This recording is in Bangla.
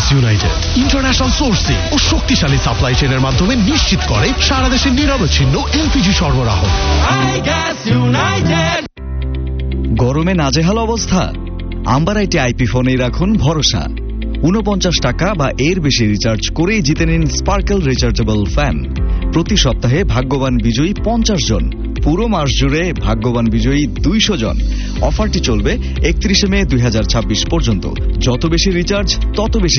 ইউনাইটেড ইন্টারন্যাশনাল সোর্সিং ও শক্তিশালী সাপ্লাই চেইনের মাধ্যমে নিশ্চিত করে সারা দেশে নিরবচ্ছিন্ন এলপিজি সরবরাহ। গরমে নাজেহাল অবস্থা? আম্বার আইটি আইপি ফোনেই রাখুন ভরসা। 49 টাকা বা এর বেশি রিচার্জ করেই জিতে নিন স্পার্কেল রিচার্জেবল ফ্যান। প্রতি সপ্তাহে ভাগ্যবান বিজয়ী 50 জন, পুরো মাস জুড়ে ভাগ্যবান বিজয়ী 200 জন। অফারটি চলবে 31 মে 2026 পর্যন্ত। যত বেশি রিচার্জ তত বেশি